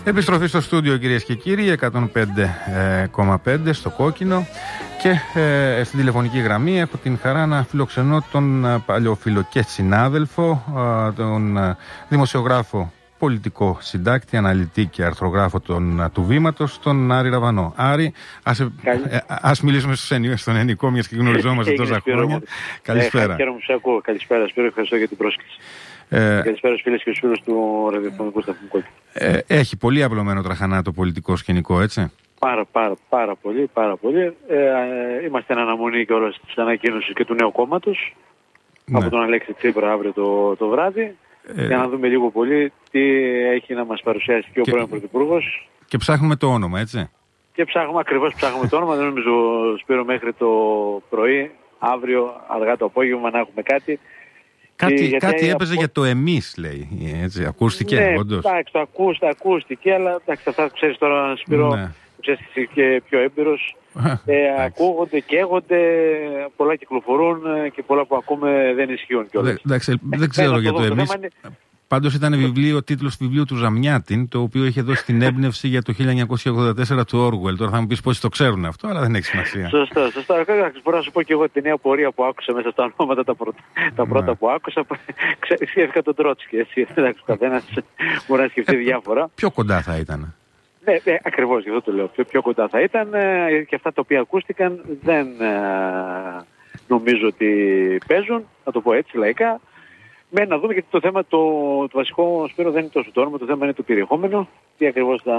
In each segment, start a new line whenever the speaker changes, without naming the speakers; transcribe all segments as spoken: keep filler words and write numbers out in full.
Επιστροφή στο στούντιο, κυρίες και κύριοι, εκατόν πέντε κόμμα πέντε στο κόκκινο, και ε, στην τηλεφωνική γραμμή έχω την χαρά να φιλοξενώ τον ε, παλιοφιλο και συνάδελφο, ε, τον ε, δημοσιογράφο, πολιτικό συντάκτη, αναλυτή και αρθρογράφο τον, του Βήματος, τον Άρη Ραβανό. Άρη, ας, ε, ε, ας μιλήσουμε στον ελληνικό, μιας και γνωριζόμαστε τόσα χρόνια. Καλησπέρα.
Ε, χαίρομαι που σε ακούω. Καλησπέρα, Σπύρο, ευχαριστώ για την πρόσκληση. Ε, Καλησπέρα στους φίλες και στους φίλους του ραδιοφωνικού σταθμού Κόκκινο.
Ε, έχει πολύ απλωμένο τραχανά το πολιτικό σκηνικό, έτσι.
Πάρα, πάρα, πάρα πολύ, πάρα πολύ. Ε, ε, είμαστε εν αναμονή και όλες τις ανακοίνωσεις και του νέου κόμματος, ναι, από τον Αλέξη Τσίπρα αύριο το, το βράδυ, ε, για να δούμε λίγο πολύ τι έχει να μας παρουσιάσει και ο και, πρώην Πρωθυπουργός.
Και ψάχνουμε το όνομα, έτσι.
Και ψάχνουμε, ακριβώς ψάχνουμε το όνομα. Δεν νομίζω, Σπύρο, μέχρι το πρωί, αύριο, αργά το απόγευμα, να έχουμε κάτι.
Κάτι, κάτι έπαιζε από... για το εμείς, λέει. Έτσι, ακούστηκε,
ναι,
όντως.
Εντάξει, το ακούστε, ακούστηκε, αλλά εντάξει, αυτά ξέρεις τώρα, Σπύρο, ναι, ξέρεις και πιο έμπειρος. ε, ακούγονται, καίγονται, πολλά κυκλοφορούν και πολλά που ακούμε δεν ισχύουν κιόλας.
Εντάξει, δεν ξέρω για το, το εμείς. Είναι... Πάντως ήταν βιβλίο, τίτλος του βιβλίου του Ζαμιάτιν, το οποίο είχε δώσει την έμπνευση για το χίλια εννιακόσια ογδόντα τέσσερα του Όργουελ. Τώρα θα μου πεις πόσοι το ξέρουν αυτό, αλλά δεν έχει σημασία.
Σωστά, σωστά. Μπορώ να σου πω και εγώ τη νέα πορεία που άκουσα μέσα στα ονόματα τα πρώτα, τα πρώτα ναι. που άκουσα. Σκέφτηκα τον Τρότσκι. Εντάξει, ο καθένας μπορεί να σκεφτεί διάφορα.
Πιο κοντά θα ήταν.
Ναι, ναι, ακριβώς, γι' αυτό το λέω. Πιο, πιο κοντά θα ήταν, ε, και αυτά τα οποία ακούστηκαν δεν ε, νομίζω ότι παίζουν, να το πω έτσι λαϊκά. Με να δούμε, γιατί το θέμα, το, το βασικό, Σπύρο, δεν είναι τόσο το όνομα, το θέμα είναι το περιεχόμενο. Τι ακριβώς θα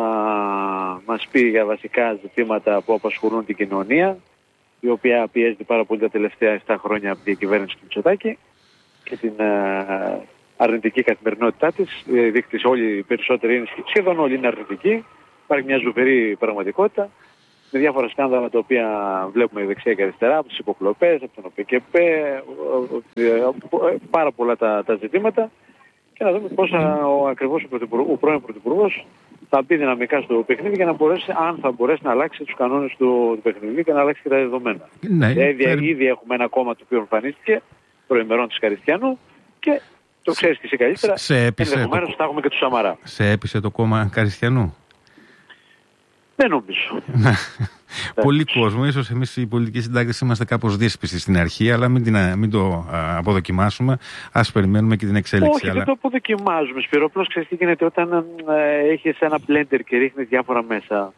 μας πει για βασικά ζητήματα που απασχολούν την κοινωνία, η οποία πιέζεται πάρα πολύ τα τελευταία επτά χρόνια από την κυβέρνηση του Μητσοτάκη και την ε, αρνητική καθημερινότητά της. Οι δείκτες όλοι, οι περισσότεροι, είναι, σχεδόν όλοι είναι αρνητικοί. Υπάρχει μια ζωφερή πραγματικότητα με διάφορα σκάνδαλα τα οποία βλέπουμε δεξιά και αριστερά, από τις υποκλοπές, από τον ΟΠΚΠ, πάρα πολλά τα, τα ζητήματα, και να δούμε πώς ο, ακριβώς ο, ο πρώην Πρωθυπουργός θα μπει δυναμικά στο παιχνίδι για να μπορέσει, αν θα μπορέσει να αλλάξει τους κανόνες του, του παιχνιδιού και να αλλάξει και τα δεδομένα. Ναι, ήδη, φέρ... ήδη έχουμε ένα κόμμα το οποίο εμφανίστηκε προημερών της Καριστιανού και το ξέρεις και εσύ καλύτερα, ενδεχομένως το... θα έχουμε και του Σαμαρά.
Σε έπεισε το κόμμα Καριστιανού?
Δεν νομίζω.
Πολλοί κόσμο, ίσως εμείς οι πολιτικοί συντάκτες είμαστε κάπως δύσπιστοι στην αρχή, αλλά μην, την, μην το α, αποδοκιμάσουμε. Ας περιμένουμε και την εξέλιξη.
Όχι,
αλλά...
δεν το αποδοκιμάζουμε, Σπύρο. Απλώς ξέρεις τι γίνεται όταν ε, έχεις ένα blender και ρίχνεις διάφορα μέσα.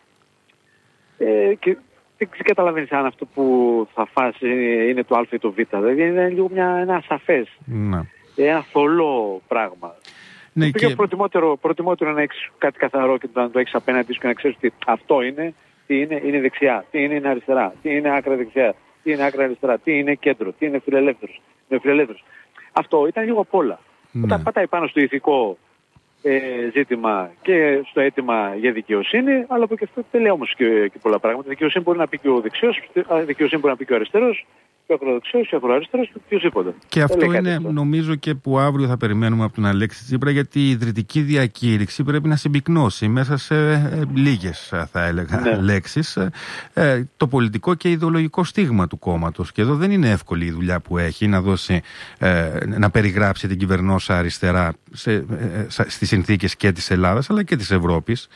Ε, και δεν καταλαβαίνεις αν αυτό που θα φας είναι το α ή το β. Δηλαδή είναι λίγο μια, ένα ασαφές, να. ένα θολό πράγμα. Ναι, και... προτιμότερο, προτιμότερο να έχεις κάτι καθαρό και να το έχεις απέναντι σου και να ξέρεις ότι αυτό είναι, τι είναι, είναι δεξιά, τι είναι, είναι αριστερά, τι είναι άκρα δεξιά, τι είναι άκρα αριστερά, τι είναι κέντρο, τι είναι φιλελεύθερος, είναι φιλελεύθερος. Αυτό ήταν λίγο απ' όλα. Ναι. Όταν πατάει πάνω στο ηθικό ε, ζήτημα και στο αίτημα για δικαιοσύνη, αλλά από και αυτό δεν λέει όμως και, και πολλά πράγματα. Δικαιοσύνη μπορεί να πει και ο δεξιός, δικαιοσύνη μπορεί να πει και ο αριστερός, και ακροδεξιός και ακροαριστερός και οποιοδήποτε.
Και αυτό είναι αυτό, νομίζω, και που αύριο θα περιμένουμε από τον Αλέξη Τσίπρα, γιατί η ιδρυτική διακήρυξη πρέπει να συμπυκνώσει μέσα σε ε, λίγες, θα έλεγα, ναι. λέξεις ε, το πολιτικό και ιδεολογικό στίγμα του κόμματος. Και εδώ δεν είναι εύκολη η δουλειά που έχει να δώσει, ε, να περιγράψει την κυβερνόσα αριστερά σε, ε, στις συνθήκες και της Ελλάδας αλλά και της Ευρώπης.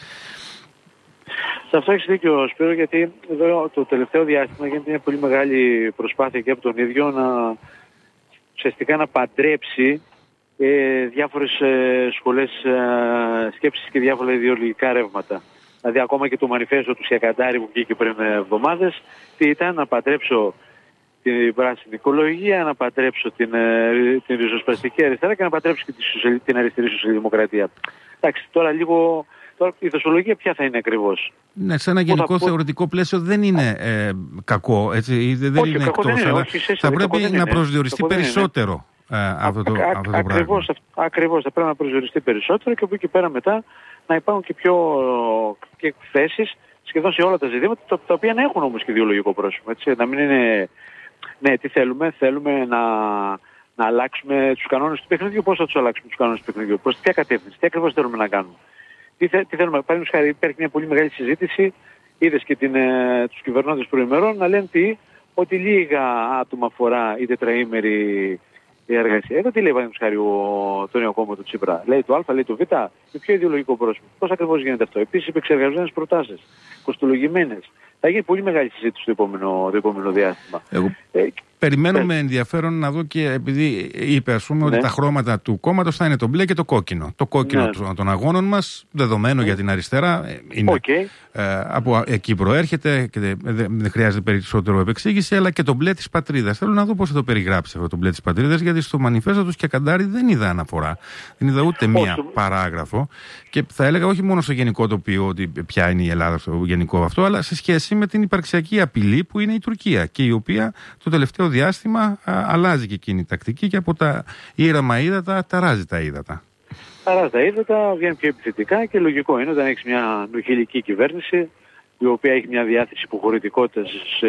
Σε αυτό έχεις δίκιο, Σπύρο, γιατί εδώ το τελευταίο διάστημα γίνεται μια πολύ μεγάλη προσπάθεια και από τον ίδιο να ουσιαστικά να παντρέψει ε, διάφορες ε, σχολές ε, σκέψης και διάφορα ιδεολογικά ρεύματα. Δηλαδή ακόμα και το μανιφέστο του Σιακαντάρη που βγήκε πριν εβδομάδες, τι ήταν, να παντρέψω την πράσινη οικολογία, να παντρέψω την, ε, την ριζοσπαστική αριστερά και να παντρέψω και τη, την αριστερή σοσιαλδημοκρατία. Εντάξει, τώρα λίγο... Τώρα, η δοσολογία ποια θα είναι ακριβώς?
Ναι, σε ένα γενικό θα... θεωρητικό πλαίσιο δεν είναι ε, κακό, έτσι, δεν όχι, είναι εκτός, είναι, αλλά όχι, σε, θα πρέπει να είναι. προσδιοριστεί περισσότερο ε, αυτό το, α, αυτό το
ακριβώς, πράγμα. Ακριβώς, θα πρέπει να προσδιοριστεί περισσότερο και από εκεί πέρα μετά να υπάρχουν και πιο και θέσεις σχεδόν σε όλα τα ζητήματα, τα, τα οποία να έχουν όμως και ιδεολογικό πρόσωπο. Έτσι, να μην είναι, ναι, τι θέλουμε, θέλουμε να... να αλλάξουμε τους κανόνες του παιχνιδιού. Πώς θα τους αλλάξουμε τους κανόνες του παιχνιδιού? Προς ποια κατεύθυνση? Τι ακριβώς θέλουμε να κάνουμε? Τι, θε, τι θέλουμε? Παραδείγματος χάρη, υπάρχει μια πολύ μεγάλη συζήτηση. Είδες και την, ε, τους κυβερνώντες προημερών να λένε τι, ότι λίγα άτομα αφορά η τετραήμερη η εργασία. Εδώ τι λέει, παραδείγματος χάρη, το νέο κόμμα του Τσίπρα. Λέει το Α, λέει το Β, με ποιο ιδεολογικό πρόσωπο. Πώς ακριβώς γίνεται αυτό. Επίσης, επεξεργαζόμενες προτάσεις, κοστολογημένες. Θα γίνει πολύ μεγάλη συζήτηση το επόμενο, το επόμενο διάστημα.
Εγώ ε, περιμένω ε, με ενδιαφέρον να δω και επειδή είπε, ας πούμε, ναι, ότι τα χρώματα του κόμματος θα είναι το μπλε και το κόκκινο. Το κόκκινο, ναι, των αγώνων μας, δεδομένο, ναι, για την αριστερά, είναι,
okay,
ε, από εκεί προέρχεται και δεν, δεν χρειάζεται περισσότερο επεξήγηση, αλλά και το μπλε της πατρίδας. Θέλω να δω πώς θα το περιγράψει αυτό το μπλε της πατρίδας, γιατί στο μανιφέστο του Σκιακαντάρη δεν είδα αναφορά. Δεν είδα ούτε μία oh, παράγραφο. Και θα έλεγα όχι μόνο στο γενικό τοπίο, ότι ποια είναι η Ελλάδα στο γενικό αυτό, αλλά σε σχέση με την υπαρξιακή απειλή που είναι η Τουρκία και η οποία το τελευταίο διάστημα α, αλλάζει και εκείνη η τακτική και από τα ήρεμα ύδατα ταράζει τα ύδατα.
Ταράζει τα ύδατα, βγαίνει πιο επιθετικά και λογικό είναι όταν έχεις μια νουχηλική κυβέρνηση η οποία έχει μια διάθεση υποχωρητικότητας σε,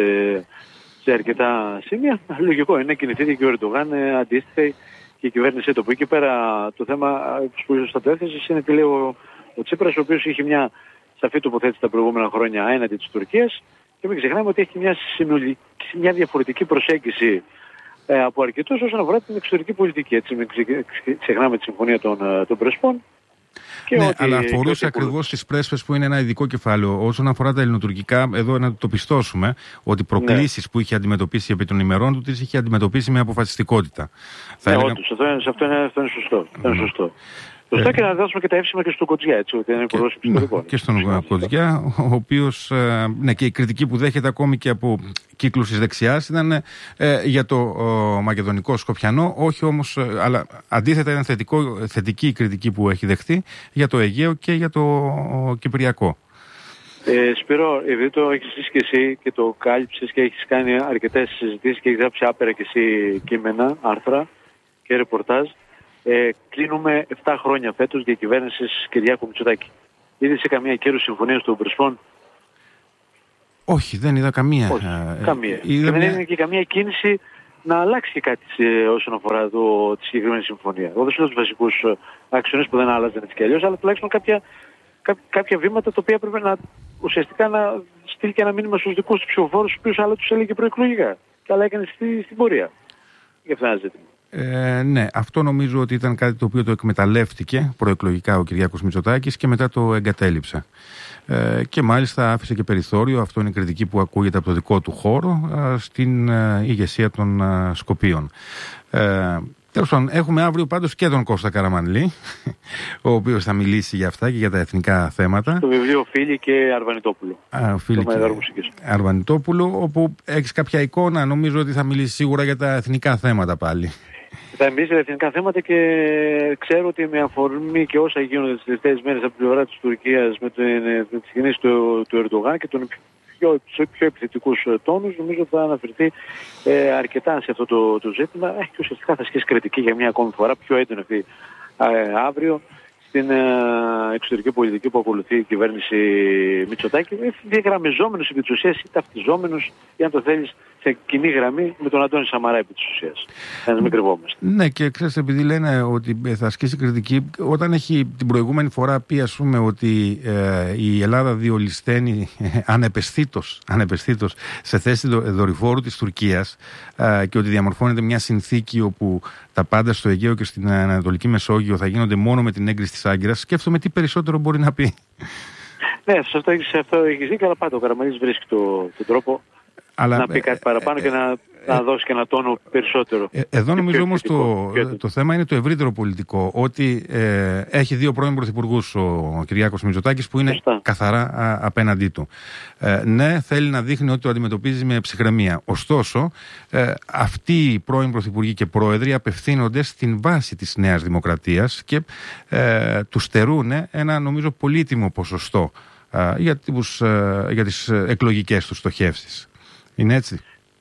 σε αρκετά σημεία. Λογικό είναι να κινηθεί και ο Ερντογάν αντίστοιχα και η κυβέρνησή του. Από εκεί πέρα το θέμα που ίσως θα το έθεσες είναι τι λέει ο, ο Τσίπρας, ο οποίος είχε μια σαφή τοποθέτηση τα προηγούμενα χρόνια έναντι της Τουρκίας. Και μην ξεχνάμε ότι έχει μια, συνολική, μια διαφορετική προσέγγιση ε, από αρκετούς όσον αφορά την εξωτερική πολιτική. Έτσι, μην ξεχνάμε τη συμφωνία των, των Πρεσπών. Και
ναι,
ότι,
αλλά αφορούσε ακριβώς τις πρέσπες που είναι ένα ειδικό κεφάλαιο. Όσον αφορά τα ελληνοτουρκικά, εδώ να το πιστώσουμε ότι προκλήσεις, ναι, που είχε αντιμετωπίσει επί των ημερών του, τις είχε αντιμετωπίσει με αποφασιστικότητα.
Ναι,
θα έλεγα...
όντως, αυτό είναι, αυτό είναι, αυτό είναι σωστό. Αυτό είναι σωστό. Σωστά, και να δώσουμε και τα εύσημα και στον Κοτζιά, έτσι, ότι είναι υπουργός εξωτερικών.
Και στον Κοτζιά, ο οποίος, ναι, και η κριτική που δέχεται ακόμη και από κύκλους της δεξιάς ήταν ε, για το ο, μακεδονικό Σκοπιανό, όχι όμως, αλλά αντίθετα ήταν θετικό, θετική η κριτική που έχει δεχτεί για το Αιγαίο και για το ο, Κυπριακό.
Ε, Σπύρο, επειδή το έχεις ζήσει και εσύ και το κάλυψες και έχεις κάνει αρκετές συζητήσεις και έχεις γράψει άπειρα και εσύ κείμενα, άρθρα και ρεπορτάζ, Ε, κλείνουμε επτά χρόνια φέτος διακυβέρνησης Κυριάκου Μητσοτάκη. Είδες σε καμία κύρωση συμφωνία των Πρεσπών?
Όχι, δεν είδα καμία.
Όχι,
ε,
καμία.
Είδα
και
μια...
δεν είναι και καμία κίνηση να αλλάξει και κάτι σε, όσον αφορά το, τη συγκεκριμένη συμφωνία. Εγώ δεν σου λέω τους βασικούς άξονες που δεν άλλαζαν έτσι και αλλιώς, αλλά τουλάχιστον κάποια, κά, κάποια βήματα τα οποία πρέπει να ουσιαστικά να στείλει και ένα μήνυμα στους δικούς του ψηφοφόρους, τους οποίους άλλα τους έλεγε προεκλογικά. Και άλλα έκανε στη, στην πορεία. Για αυτό ένα ζήτημα.
Ε, ναι, αυτό νομίζω ότι ήταν κάτι το οποίο το εκμεταλλεύτηκε προεκλογικά ο Κυριάκος Μητσοτάκης και μετά το εγκατέλειψε. Ε, και μάλιστα άφησε και περιθώριο, αυτό είναι η κριτική που ακούγεται από το δικό του χώρο, ε, στην ε, ηγεσία των ε, Σκοπίων. Ε, Τέλος πάντων, έχουμε αύριο πάντως και τον Κώστα Καραμανλή, ο οποίος θα μιλήσει για αυτά και για τα εθνικά θέματα.
Το βιβλίο Φίλη και Αρβανιτόπουλο.
Α, Φίλη και Αρβανιτόπουλο, όπου έχεις κάποια εικόνα, νομίζω ότι θα μιλήσει σίγουρα για τα εθνικά θέματα πάλι.
Θα μιλήσει για τα εθνικά θέματα και ξέρω ότι με αφορμή και όσα γίνονται τις τελευταίες μέρες από την πλευρά της Τουρκίας με, με τις κινήσεις του, του Ερντογάν και τον πιο, πιο επιθετικούς τόνους, νομίζω ότι θα αναφερθεί ε, αρκετά σε αυτό το, το ζήτημα ε, και ουσιαστικά θα ασκήσει κριτική για μια ακόμη φορά πιο έντονη αυτή ε, αύριο στην ε, εξωτερική πολιτική που ακολουθεί η κυβέρνηση Μητσοτάκη, διαγραμμιζόμενος επί της ουσίας ή ταυτιζόμενος, ή αν το θέλεις, σε κοινή γραμμή με τον Αντώνη Σαμαρά επί της ουσίας. Να μην κρυβόμαστε.
Ναι, και ξέρεις, επειδή λένε ότι θα ασκήσει κριτική, όταν έχει την προηγούμενη φορά πει, ας πούμε, ότι ε, η Ελλάδα διολυσθένει ε, ανεπαισθήτως, ανεπαισθήτως σε θέση δορυφόρου της Τουρκίας ε, και ότι διαμορφώνεται μια συνθήκη όπου τα πάντα στο Αιγαίο και στην Ανατολική Μεσόγειο θα γίνονται μόνο με την έγκριση της Άγκυρας, σκέφτομαι τι περισσότερο μπορεί να πει. Ναι,
σε αυτό έχεις δίκιο, αλλά πάντα ο Καραμανλής βρίσκει τον το τρόπο αλλά, να πει κάτι παραπάνω ε, και να, ε, να δώσει και ένα τόνο περισσότερο.
Ε, εδώ νομίζω όμως το, το θέμα είναι το ευρύτερο πολιτικό, ότι ε, έχει δύο πρώην πρωθυπουργούς ο Κυριάκος Μητσοτάκης που είναι Φωστά. καθαρά α, απέναντί του. Ε, ναι, θέλει να δείχνει ότι το αντιμετωπίζει με ψυχραιμία. Ωστόσο, ε, αυτοί οι πρώην πρωθυπουργοί και πρόεδροι απευθύνονται στην βάση της Νέας Δημοκρατίας και ε, του στερούν ένα νομίζω πολύτιμο ποσοστό ε, για, τους, ε, για τις εκλογικές τους στοχεύσεις. Είναι έτσι?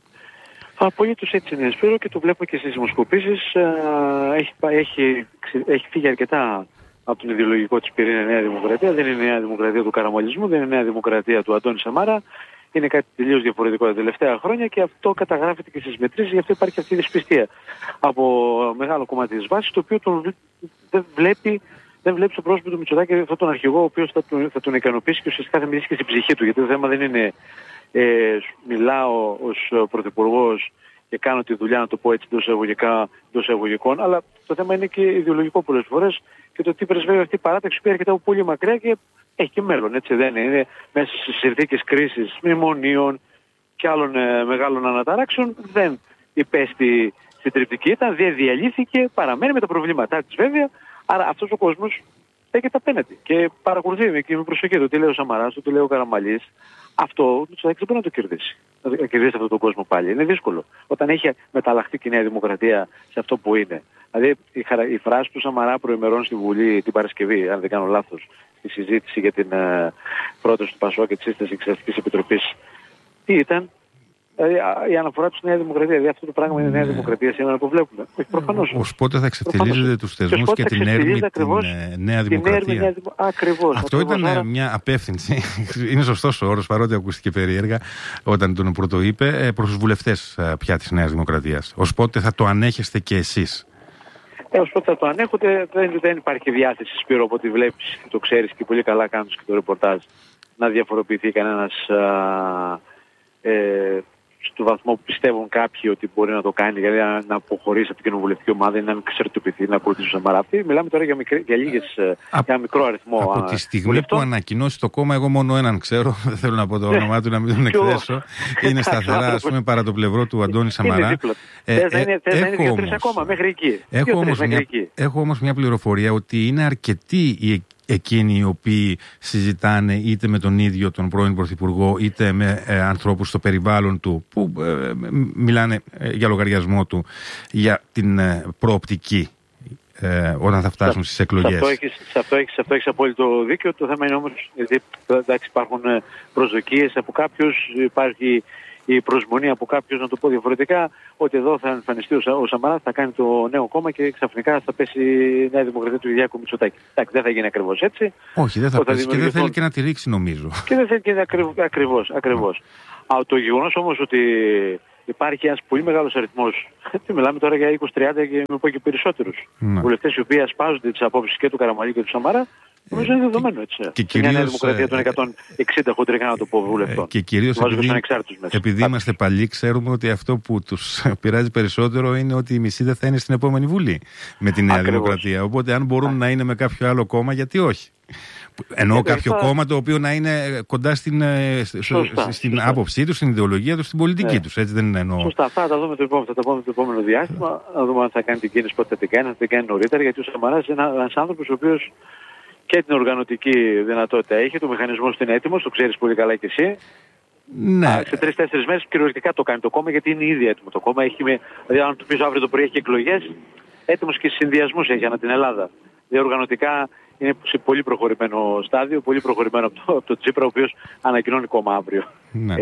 Απολύτως έτσι είναι, Σπύρο, και το βλέπω και στις δημοσκοπήσεις. Έχει, έχει, έχει φύγει αρκετά από τον ιδεολογικό της πυρήνα Νέα Δημοκρατία. Δεν είναι η Νέα Δημοκρατία του καραμαλισμού, δεν είναι η Νέα Δημοκρατία του Αντώνη Σαμάρα. Είναι κάτι τελείως διαφορετικό τα τελευταία χρόνια και αυτό καταγράφεται και στις μετρήσεις, γι' αυτό υπάρχει αυτή η δυσπιστία από μεγάλο κομμάτι της βάσης, το οποίο τον, δεν βλέπει. Δεν βλέπει στο πρόσωπο του Μητσοτάκη αυτόν τον αρχηγό, ο οποίος θα τον, θα τον ικανοποιήσει και ουσιαστικά θα μιλήσει και στην ψυχή του. Γιατί το θέμα δεν είναι ε, μιλάω ως πρωθυπουργός και κάνω τη δουλειά, να το πω έτσι, εντός εισαγωγικών, αλλά το θέμα είναι και ιδεολογικό πολλές φορές και το τι πρεσβεύει αυτή η παράταξη που έρχεται από πολύ μακριά και έχει και μέλλον, έτσι δεν είναι. Είναι μέσα στις συνθήκες κρίσης, μνημονίων και άλλων ε, μεγάλων αναταράξεων, δεν υπέστη συντριπτική, ήταν, δεν διαλύθηκε, παραμένει με τα προβλήματά της βέβαια, άρα αυτός ο κόσμος στέκεται απέναντι και παρακολουθεί και με προσοχή το τι λέει ο Σαμαράς, το τι λέει ο Καραμανλής. Αυτό ο Μητσοτάκης δεν μπορεί να το κερδίσει. Να κερδίσει αυτόν τον κόσμο πάλι. Είναι δύσκολο. Όταν έχει μεταλλαχθεί και η Νέα Δημοκρατία σε αυτό που είναι. Δηλαδή η, χαρα... η φράση του Σαμαρά προημερών στη Βουλή την Παρασκευή, αν δεν κάνω λάθος, η συζήτηση για την uh, πρόταση του Πασόκ και τη σύσταση Εξεταστικής Επιτροπής, τι ήταν? Δηλαδή, η αναφορά του στη Νέα Δημοκρατία. Δηλαδή αυτό το πράγμα είναι η Νέα Δημοκρατία σήμερα που βλέπουμε. Όχι, προφανώς.
Ως πότε θα εξευτελίζετε τους θεσμούς και, και την έρμη την Νέα Δημοκρατία.
Ακριβώς.
Αυτό ήταν άρα... μια απεύθυνση. Είναι σωστός ο όρος, παρότι ακούστηκε περίεργα όταν τον πρωτοείπε, προς τους βουλευτές πια της Νέας Δημοκρατίας. Ως πότε θα το ανέχεστε και εσείς?
Ε, ως πότε θα το ανέχονται, δεν, δεν υπάρχει διάθεση, Σπύρο, από ό,τι βλέπεις, το ξέρεις και πολύ καλά κάνεις και το ρεπορτάζ, να διαφοροποιηθεί κανένας. Α, ε, στο βαθμό που πιστεύουν κάποιοι ότι μπορεί να το κάνει, δηλαδή να αποχωρήσει από την κοινοβουλευτική ομάδα ή να εξαρτητοποιηθεί, να ακολουθήσει τον Σαμαρά. Μιλάμε τώρα για, μικρή, για, λίγες, Α, για μικρό αριθμό.
Από τη στιγμή βουλευτών που ανακοινώσει το κόμμα, εγώ μόνο έναν ξέρω, δεν θέλω να πω το όνομά του, να μην τον εκθέσω. Είναι σταθερά, ας πούμε, παρά το πλευρό του Αντώνη Σαμαρά.
Θες να είναι δύο-τρεις ακόμα, μέχρι εκεί.
Έχω όμως μια πληροφορία ότι είναι αρκετοί οι εκείνοι οι οποίοι συζητάνε είτε με τον ίδιο τον πρώην Πρωθυπουργό είτε με ε, ανθρώπους στο περιβάλλον του που ε, μιλάνε ε, για λογαριασμό του για την ε, προοπτική ε, όταν θα φτάσουν στις εκλογές.
Σε αυτό έχεις, σε αυτό έχεις, σε αυτό έχεις απόλυτο δίκιο. Το θέμα είναι όμως γιατί εντάξει, υπάρχουν προσδοκίες από κάποιους, υπάρχει η προσμονή από κάποιους, να το πω διαφορετικά, ότι εδώ θα εμφανιστεί ο Σαμαράς, θα κάνει το νέο κόμμα και ξαφνικά θα πέσει η Νέα Δημοκρατία του Κυριάκου Μητσοτάκη. Εντάξει, δεν θα γίνει ακριβώς έτσι.
Όχι, δεν θα, θα πέσει και δεν θέλει και να τη ρίξει, νομίζω.
Και δεν θέλει και να ακριβώς. ακριβώς. Mm. Α, το γεγονός όμως ότι υπάρχει ένας πολύ μεγάλος αριθμός, μιλάμε τώρα για είκοσι τριάντα και με πω και περισσότερους mm. βουλευτές οι οποίοι ασπάζονται τις απόψεις και του Καραμανλή και του Σαμαρά. Νομίζω είναι δεδομένο, έτσι. Και κυρίως, μια Νέα Δημοκρατία των εκατόν εξήντα χοντρικά, να το πω, βουλευτών.
Και κυρίως επειδή, επειδή είμαστε παλιοί, ξέρουμε ότι αυτό που τους πειράζει περισσότερο είναι ότι η μισή δεν θα είναι στην επόμενη Βουλή με τη Νέα Ακριβώς. Δημοκρατία. Οπότε αν μπορούν Α. να είναι με κάποιο άλλο κόμμα, γιατί όχι. Εννοώ και κάποιο θα... κόμμα το οποίο να είναι κοντά στην, σωστά, στην σωστά. άποψή του, στην ιδεολογία του, στην πολιτική ναι. του. Έτσι δεν εννοώ. Σωστά,
αυτά θα τα δούμε το επόμενο, θα τα πούμε το επόμενο διάστημα. Να δούμε αν θα κάνει την κίνηση, πότε θα την κάνει, αν θα την κάνει νωρίτερα. Γιατί ο Σαμαράς είναι ένας άνθρωπος ο οποίος και την οργανωτική δυνατότητα έχει, το μηχανισμό είναι έτοιμος, το ξέρεις πολύ καλά κι εσύ.
Ναι.
Α, σε τρεις-τέσσερις μέρες κυριολεκτικά το κάνει το κόμμα, γιατί είναι ήδη έτοιμο το κόμμα. Έχει με, δηλαδή, αν του πεις αύριο το πρωί έχει εκλογές, έτοιμος και συνδυασμούς έχει ανά την Ελλάδα. Δηλαδή, οργανωτικά είναι σε πολύ προχωρημένο στάδιο, πολύ προχωρημένο από το, από το Τσίπρα, ο οποίος ανακοινώνει κόμμα αύριο.
Ναι.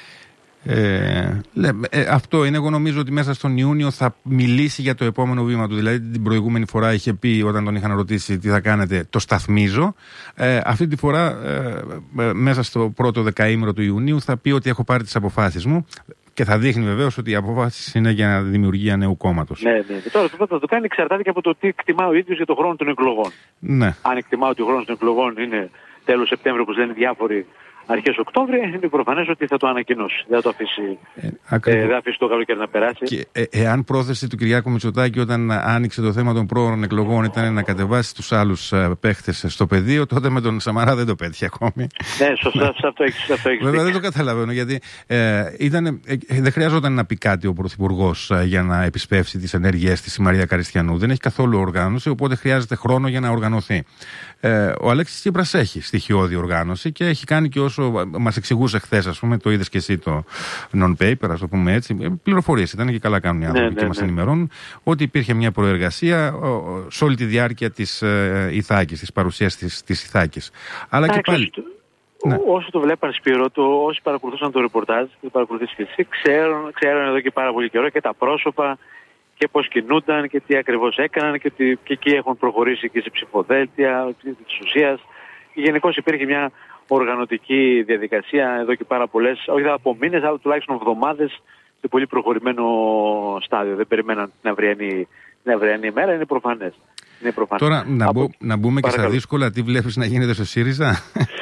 Ε, ε, αυτό είναι, εγώ νομίζω ότι μέσα στον Ιούνιο θα μιλήσει για το επόμενο βήμα του. Δηλαδή την προηγούμενη φορά είχε πει, όταν τον είχαν ρωτήσει τι θα κάνετε, το σταθμίζω. Ε, αυτή τη φορά ε, ε, μέσα στο πρώτο δεκαήμερο του Ιουνίου θα πει ότι έχω πάρει τις αποφάσεις μου και θα δείχνει βεβαίως ότι οι αποφάσεις είναι για δημιουργία νέου κόμματος.
Ναι, ναι. Τώρα το θα το κάνει εξαρτάται και από το τι εκτιμά ο ίδιος για το χρόνο των εκλογών.
Ναι.
Αν εκτιμά ότι ο χρόνος των εκλογών είναι τέλος Σεπτέμβριο, όπως λένε διάφοροι, αρχές Οκτώβρη, είναι προφανές ότι θα το ανακοινώσει. Δεν θα το αφήσει, ε, ε, δεν αφήσει το καλοκαίρι να περάσει.
Και ε, εάν πρόθεση του Κυριάκου Μητσοτάκη όταν άνοιξε το θέμα των πρόωρων εκλογών ήταν να κατεβάσει τους άλλους ε, παίχτες στο πεδίο, τότε με τον Σαμαρά δεν το πέτυχε ακόμη.
Ναι, σωστά, σε αυτό έχεις δίκιο.
Βέβαια δεν το καταλαβαίνω, γιατί ε, ήταν, ε, δεν χρειαζόταν να πει κάτι ο Πρωθυπουργός ε, για να επισπεύσει τις ενέργειές της η Μαρία Καριστιανού. Δεν έχει καθόλου οργάνωση, οπότε χρειάζεται χρόνο για να οργανωθεί. Ε, ο Αλέξης Τσίπρας έχει στοιχειώδη οργάνωση και έχει κάνει και όσο μας εξηγούσε χθες, ας πούμε, το είδες και εσύ το non-paper, ας το πούμε έτσι. Πληροφορίες ήταν και καλά κάνουν οι άνθρωποι ναι, και ναι, μας ναι. ενημερώνουν ότι υπήρχε μια προεργασία σε όλη τη διάρκεια της ε, Ιθάκης, της παρουσίας της, της Ιθάκης. Αλλά και πάλι.
Ναι. Όσο το βλέπαν, Σπύρο, το, όσοι παρακολουθούσαν το ρεπορτάζ, το παρακολουθήσεις και εσύ, ξέρουν, ξέρουν εδώ και πάρα πολύ καιρό και τα πρόσωπα και πώς κινούνταν και τι ακριβώς έκαναν και, τι, και εκεί έχουν προχωρήσει και σε ψηφοδέλτια της ουσίας. Γενικώς υπήρχε μια οργανωτική διαδικασία εδώ και πάρα πολλές, όχι από μήνες, αλλά τουλάχιστον εβδομάδες σε πολύ προχωρημένο στάδιο. Δεν περιμέναν την αυριανή, την αυριανή ημέρα, είναι προφανές. Είναι προφανές.
Τώρα να, από... μπο, να μπούμε και στα δύσκολα, τι βλέπεις να γίνεται στο ΣΥΡΙΖΑ?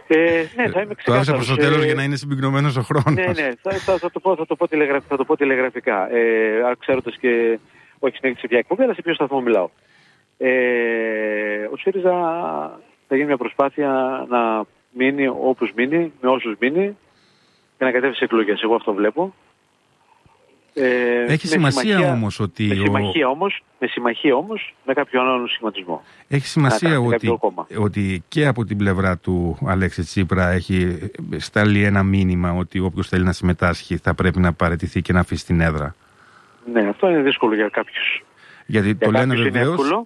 Ε, ναι, θα είμαι ξεκάθαρος.
Το άφησα προς το τέλος ε, για να είναι συμπυκνωμένος ο χρόνος.
Ναι, ναι, θα, θα, θα, το, πω, θα, το, πω τηλεγραφ, θα το πω τηλεγραφικά. Ε, ξέροντας και, όχι συνέχεια σε ποια εκπομπή, αλλά σε ποιο σταθμό μιλάω. Ε, ο ΣΥΡΙΖΑ θα γίνει μια προσπάθεια να μείνει όπως μείνει, με όσους μείνει και να κατέβει σε εκλογές. Εγώ αυτό βλέπω. Ε,
Έχει σημασία όμως ότι...
Με συμμαχία, ο... όμως, με συμμαχία όμως με κάποιον άλλον σχηματισμό.
Έχει σημασία ότι, ότι και από την πλευρά του Αλέξη Τσίπρα έχει σταλεί ένα μήνυμα ότι όποιος θέλει να συμμετάσχει θα πρέπει να παραιτηθεί και να αφήσει την έδρα.
Ναι, αυτό είναι δύσκολο για κάποιους.
Γιατί για το λένε βεβαίως...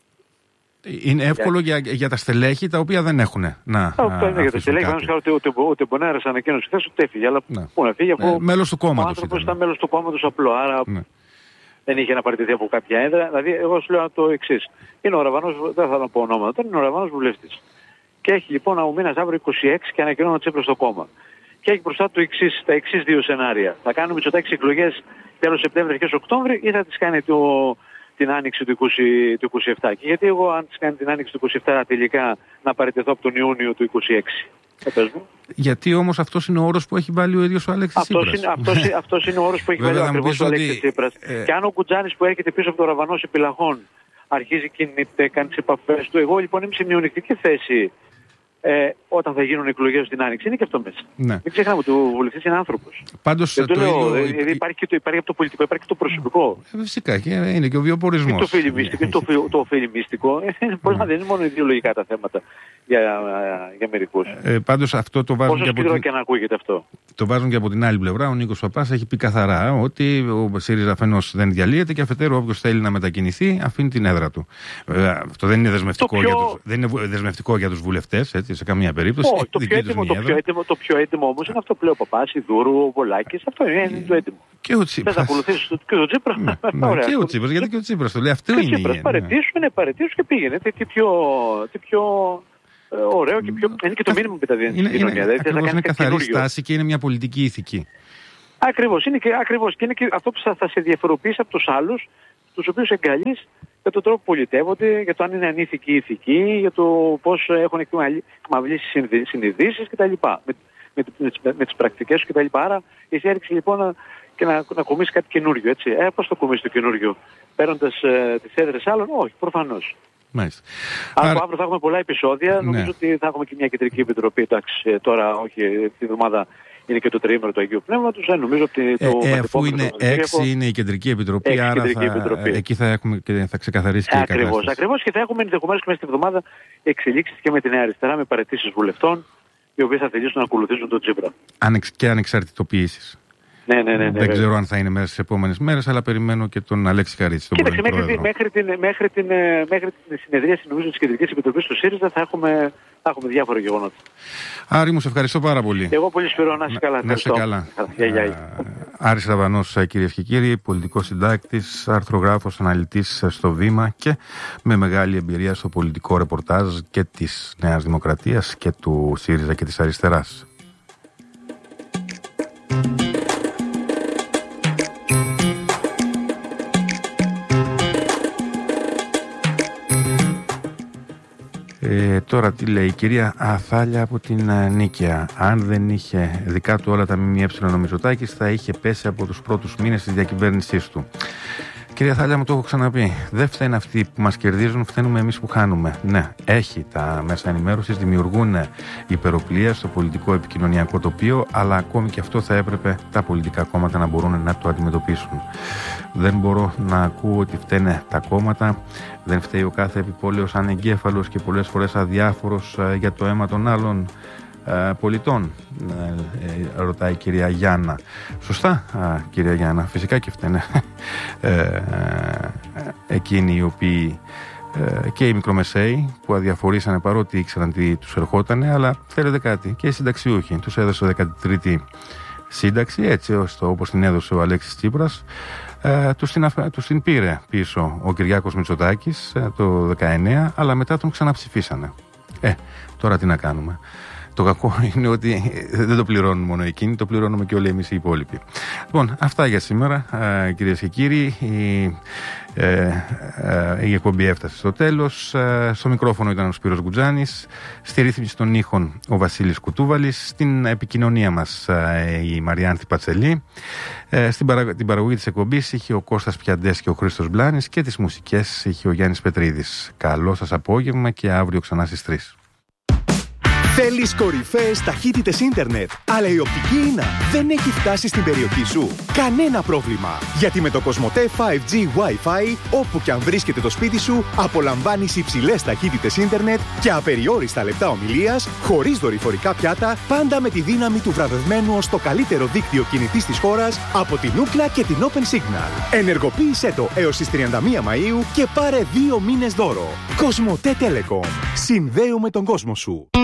Είναι εύκολο για,
για,
για τα στελέχη τα οποία δεν έχουν να.
Αυτό είναι για τα στελέχη. Δεν ξέρω ότι ο Μπονάρας ανακοίνωσε χθες ότι έφυγε. Αλλά
ναι.
πού να φύγει, αφού
ε, μέλος του κόμματος.
Ο άνθρωπος ήταν μέλος του κόμματος απλό. Άρα ναι. δεν είχε να παραιτηθεί από κάποια έδρα. Δηλαδή, εγώ σου λέω το εξής. Είναι ο Ραβανός, δεν θα πω ονόματα, είναι ο Ραβανός βουλευτής. Και έχει λοιπόν ο μήνας αύριο είκοσι έξι και ανακοινώνει ο Τσίπρας στο κόμμα. Και έχει μπροστά του εξής, τα εξής δύο σενάρια. Θα κάνουμε Μητσοτάκης εκλογές τέλος Σεπτέμβρη, αρχές Οκτώβρη ή θα τις κάνει το. Την άνοιξη του, είκοσι, του είκοσι επτά. Και γιατί εγώ αν της κάνει την άνοιξη του είκοσι επτά τελικά να παραιτηθώ από τον Ιούνιο του είκοσι έξι.
Γιατί όμως αυτός είναι ο όρος που έχει βάλει ο ίδιος ο Αλέξης Τσίπρας.
Αυτός είναι, αυτός, αυτός είναι ο όρος που έχει βάλει ακριβώς ο Αλέξης Τσίπρας. Ε... Και αν ο Κουτζάνης που έρχεται πίσω από το Ραβανός επιλαχών αρχίζει κινείται, κάνει τις επαφές του. Εγώ λοιπόν είμαι σε μειονεκτική θέση ε, όταν θα γίνουν εκλογές στην Άνοιξη. Είναι και αυτό μέσα. Ναι. Μην ξεχνάμε ότι ο βουλευτής είναι άνθρωπος.
Πάντως
δεν το,
το
λέω,
ίδιο...
δηλαδή υπάρχει και το, υπάρχει από το πολιτικό, υπάρχει και το προσωπικό.
Ε, φυσικά και είναι και ο βιοπορισμός.
Και το φιλιμίστικο, το, το φιλιμίστικο. Πολλά, δεν είναι μόνο ιδεολογικά τα θέματα για, για μερικούς.
Ε, πάντως αυτό το βάζουν.
Πόσο
και από την...
και να ακούγεται αυτό.
Το βάζουν και από την άλλη πλευρά. Ο Νίκος Παπάς έχει πει καθαρά ότι ο ΣΥΡΙΖΑ αφενός δεν διαλύεται και αφετέρου όποιος θέλει να μετακινηθεί αφήνει την έδρα του. Βέβαια, αυτό δεν είναι δεσμευτικό, πιο... για, τους, δεν είναι δεσμευτικό για τους βουλευτές, έτσι, σε καμία περίπτωση.
Όχι, το, πιο έτοιμο, το, πιο έτοιμο, το πιο έτοιμο όμως είναι αυτό που λέει ο Παπάς, η Δούρου, ο Βολάκης. Αυτό είναι, είναι το έτοιμο.
Και ο Τσίπρας.
Θες να ακολουθήσεις και ο Τσίπρας.
Ναι, ναι, και ο Τσίπρας, γιατί και ο Τσίπρας το λέει. Αυτό είναι. Ο
Τσίπρας παρετήσουν, παρετήσουν και πήγαινε. Τι πιο, τι πιο ε, ωραίο και πιο... Είναι και το μήνυμα που τα δίνει στην κοινωνία.
Ακριβώς είναι καθαρή στάση και είναι μια πολιτική ηθική.
Ακριβώς. Είναι και, ακριβώς, και είναι και αυτό που θα, θα σε διαφοροποιήσει από τους άλλους, τους οποίους εγκαλείς για τον τρόπο που πολιτεύονται, για το αν είναι ανήθικοι ή ηθικοί, για το πώς έχουν εκμαυλήσει συνειδήσεις κτλ. Με, με, με, με τις πρακτικές κτλ. Άρα εσύ έριξε λοιπόν να, και να, να κομίσεις κάτι καινούριο. Έτσι. Ε, πώς το κομίσεις το καινούριο, παίρνοντας ε, τις έδρες άλλων? Όχι, προφανώς.
Μάλιστα.
Αν Άρα... αύριο θα έχουμε πολλά επεισόδια, ναι. Νομίζω ότι θα έχουμε και μια κεντρική επιτροπή. Εντάξει, τώρα όχι, τη εβδομάδα είναι και το τριήμερο του Αγίου Πνεύματος. Ε, νομίζω ότι το
ε, ε, αφού είναι έξι είναι η κεντρική επιτροπή,
έξι
άρα
κεντρική
θα,
επιτροπή.
εκεί θα, έχουμε και θα ξεκαθαρίσει και
ακριβώς,
η κατάσταση.
Ακριβώς, και θα έχουμε ενδεχομένως και μέσα στη εβδομάδα εξελίξεις και με τη Νέα Αριστερά, με παραιτήσεις βουλευτών, οι οποίοι θα θελήσουν να ακολουθήσουν τον Τσίπρα.
Ανεξ, και ανεξαρτητοποιήσεις.
Ναι, ναι, ναι, ναι,
Δεν
βέβαια.
ξέρω αν θα είναι μέσα στις επόμενες μέρες, αλλά περιμένω και τον Αλέξη Χαρίτση. Τον
Κοίταξε, μέχρι, μέχρι, την, μέχρι, την, μέχρι την συνεδρίαση νομίζω της Κεντρικής Επιτροπής του ΣΥΡΙΖΑ θα έχουμε, θα έχουμε διάφορα γεγονότα.
Άρη, μου σε ευχαριστώ πάρα πολύ.
Εγώ πολύ σπερώ να είσαι καλά.
Να είσαι καλά.
Γεια, γεια.
Άρης Ραβανός, κυρίες και κύριοι, πολιτικός συντάκτης, αρθρογράφος, αναλυτής στο Βήμα και με μεγάλη εμπειρία στο πολιτικό ρεπορτάζ και της Νέας Δημοκρατίας και του ΣΥΡΙΖΑ και της Αριστεράς. Ε, τώρα τι λέει η κυρία Αθάλια από την uh, Νίκαια. Αν δεν είχε δικά του όλα τα ΜΜΕ ο Μητσοτάκης, θα είχε πέσει από τους πρώτους μήνες της διακυβέρνησής του. Κυρία Θάλια, μου το έχω ξαναπεί. Δεν φταίνουν αυτοί που μας κερδίζουν, φταίνουμε εμείς που χάνουμε. Ναι, έχει τα μέσα ενημέρωσης, δημιουργούν υπεροπλία στο πολιτικό επικοινωνιακό τοπίο, αλλά ακόμη και αυτό θα έπρεπε τα πολιτικά κόμματα να μπορούν να το αντιμετωπίσουν. Δεν μπορώ να ακούω ότι φταίνε τα κόμματα, δεν φταίει ο κάθε επιπόλαιος ανεγκέφαλος και πολλές φορές αδιάφορος για το αίμα των άλλων πολιτών, ρωτάει η κυρία Γιάννα. Σωστά, κυρία Γιάννα, φυσικά και φταίνε ε, εκείνοι οι οποίοι ε, και οι μικρομεσαίοι που αδιαφορήσανε παρότι ήξεραν τι τους ερχότανε, αλλά θέλετε κάτι, και οι συνταξιούχοι τους έδωσε δεκατρίτη σύνταξη, έτσι ώστε όπως την έδωσε ο Αλέξης Τσίπρας. Ε, τους, την, τους την πήρε πίσω ο Κυριάκος Μητσοτάκης ε, το δεκαεννέα, αλλά μετά τον ξαναψηφίσανε. Ε, τώρα τι να κάνουμε. Το κακό είναι ότι δεν το πληρώνουν μόνο εκείνοι, το πληρώνουμε και όλοι εμείς οι υπόλοιποι. Λοιπόν, αυτά για σήμερα, κυρίες και κύριοι. Η, ε, ε, η εκπομπή έφτασε στο τέλος. Ε, στο μικρόφωνο ήταν ο Σπύρος Γκουτζάνης, στη ρύθμιση των ήχων ο Βασίλης Κουτούβαλης, στην επικοινωνία μας ε, η Μαριάνθη Πατσελή, ε, στην παρα, την παραγωγή της εκπομπής είχε ο Κώστας Πιαντές και ο Χρήστος Μπλάνης και τις μουσικές είχε ο Γιάννης Πετρίδης. Καλό σας απόγευμα και αύριο ξανά στις τρεις.
Θέλεις κορυφαίες ταχύτητες ίντερνετ, αλλά η οπτική ίνα δεν έχει φτάσει στην περιοχή σου? Κανένα πρόβλημα, γιατί με το Κοσμοτέ φάιβ τζι Wi-Fi, όπου και αν βρίσκεται το σπίτι σου, απολαμβάνεις υψηλές ταχύτητες ίντερνετ και απεριόριστα λεπτά ομιλίας, χωρίς δορυφορικά πιάτα, πάντα με τη δύναμη του βραβευμένου ως το καλύτερο δίκτυο κινητής της χώρας από την Ookla και την Open Signal. Ενεργοποίησέ το έως τις τριάντα μία Μαΐου και πάρε δύο μήνες δώρο. Κοσμοτέ Telecom. Συνδέουμε τον κόσμο σου.